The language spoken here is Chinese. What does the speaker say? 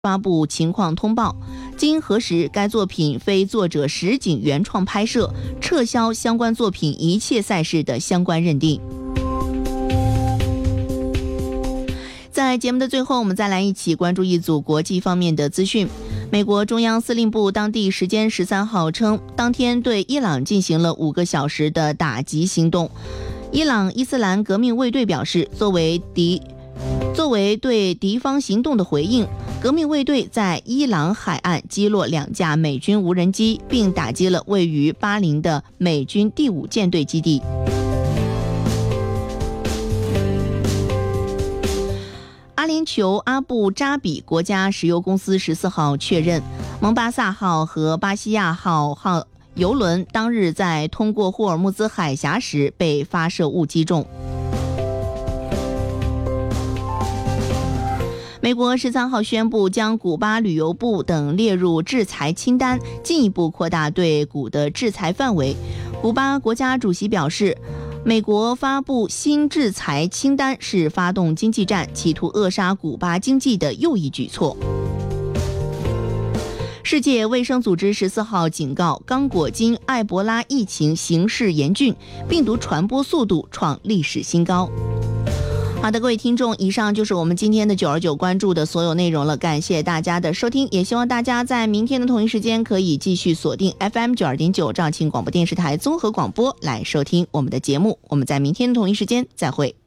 发布情况通报，经核实，该作品非作者实景原创拍摄，撤销相关作品一切赛事的相关认定。在节目的最后，我们再来一起关注一组国际方面的资讯。美国中央司令部当地时间13号称，当天对伊朗进行了5个小时的打击行动。伊朗伊斯兰革命卫队表示，作为对敌方行动的回应，革命卫队在伊朗海岸击落2架美军无人机，并打击了位于巴林的美军第5舰队基地。阿联酋阿布扎比国家石油公司14号确认，蒙巴萨号和巴西亚号油轮当日在通过霍尔木兹海峡时被发射物击中。美国13号宣布将古巴旅游部等列入制裁清单，进一步扩大对古的制裁范围。古巴国家主席表示，美国发布新制裁清单是发动经济战，企图扼杀古巴经济的又一举措。世界卫生组织14号警告，刚果金埃博拉疫情形势严峻，病毒传播速度创历史新高。好的，各位听众，以上就是我们今天的929关注的所有内容了，感谢大家的收听，也希望大家在明天的同一时间可以继续锁定 FM 92.9兆庆广播电视台综合广播来收听我们的节目，我们在明天的同一时间再会。